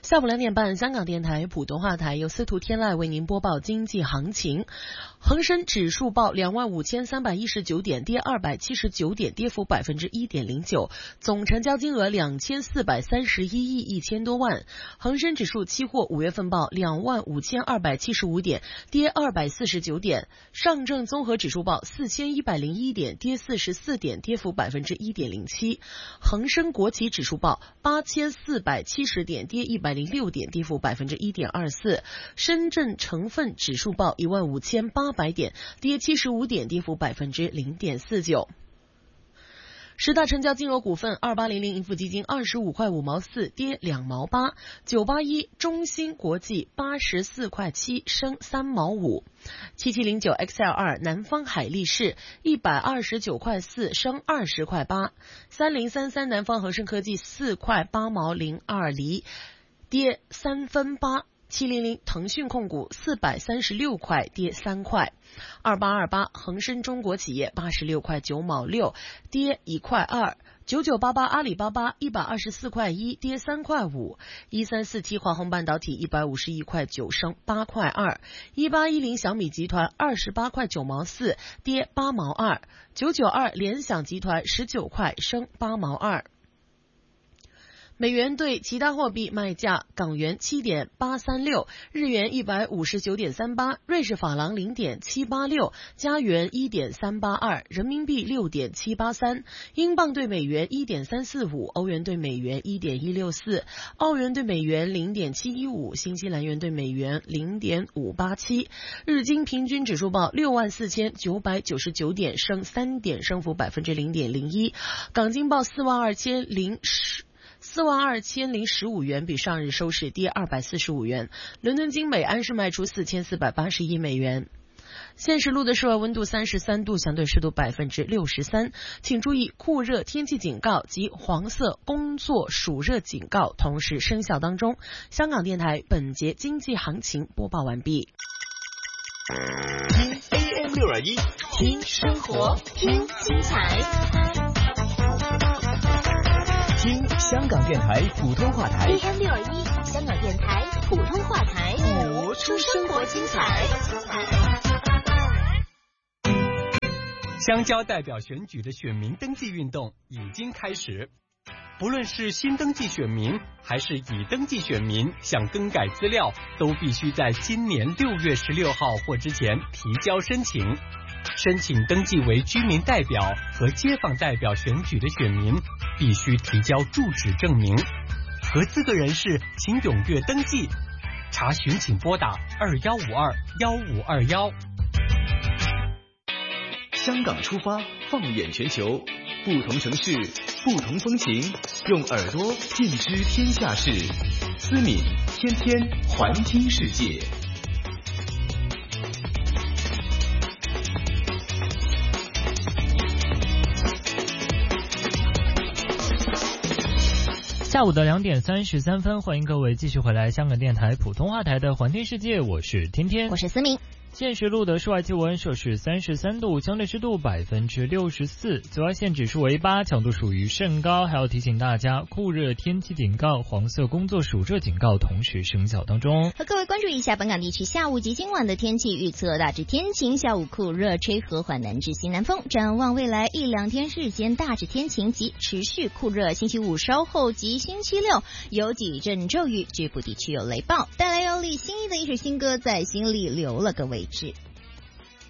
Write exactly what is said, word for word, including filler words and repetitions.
下午两点半，香港电台普通话台由司徒天籁为您播报经济行情。恒生指数报两万五千三百一十九点，跌二百七十九点，跌幅百分之一点零九，总成交金额两千四百三十一亿一千多万。恒生指数期货五月份报两万五千二百七十五点，跌二百四十九点。上证综合指数报四千一百零一点，跌四十四点，跌幅百分之一点零七。恒生国企指数报八千四百七十点，跌一百零六点，跌幅百分之一点二四。深圳成分指数报一万五千八百点，跌七十五点，跌幅百分之零点四九。十大成交金额股份：二八零零盈富基金二十五块五毛四，跌两毛八；九八一中芯国际八十四块七，升三毛五；七七零九 X L 二南方海力士一百二十九块四，升二十块八；三零三三南方恒生科技四块八毛零二厘，跌三分八。七零零腾讯控股四百三十六块，跌三块；二八二八恒生中国企业八十六块九毛六，跌一块二；九九八八阿里巴巴一百二十四块一，跌三块五；一三四七华虹半导体一百五十一块九，升八块二；一八一零小米集团二十八块九毛四，跌八毛二；九九二联想集团十九块，升八毛二。美元对其他货币卖价：港元七点八三六，日元一百五十九点三八，瑞士法郎零点七八六，加元一点三八二，人民币六点七八三，英镑对美元一点三四五，欧元对美元一点一六四，澳元对美元零点七一五，新西兰元对美元零点五八七。日经平均指数报六万四千九百九十九点，升三点，升幅百分之零点零一。港金报四万二千零十。四万二千零十五元，比上日收市跌二百四十五元。伦敦金每安士卖出四千四百八十一美元。现时录的室外温度三十三度，相对湿度百分之六十三。请注意酷热天气警告及黄色工作暑热警告同时生效当中。香港电台本节经济行情播报完毕。 听 A M 六二一，听生活，听精彩。听香港电台普通话台 A M 六二一，香港电台普通话台， 活出生活精彩。 乡郊代表选举的选民登记运动已经开始，不论是新登记选民还是已登记选民，想更改资料都必须在今年六月十六号或之前提交申请。申请登记为居民代表和街坊代表选举的选民必须提交住址证明，合资格人士请踊跃登记。查询请拨打二幺五二幺五二幺。 香港出发，放眼全球，不同城市，不同风情，用耳朵尽知天下事。思敏天天环听世界。 下午的两点三十三分，欢迎各位继续回来香港电台普通话台的环听世界，我是天天， 我是思明。 现时录的室外气温摄氏三十三度，相对湿度百分之六十四，紫外线指数为八，强度属于甚高。还要提醒大家，酷热天气警告、黄色工作暑热警告同时生效当中。 和各位关注一下本港地区下午及今晚的天气预测，大致天晴，下午酷热，吹和缓南至西南风。展望未来一两天日间大致天晴及持续酷热，星期五稍后及星期六有几阵骤雨，局部地区有雷暴。带来有李心怡的一首新歌在心里留了个位置。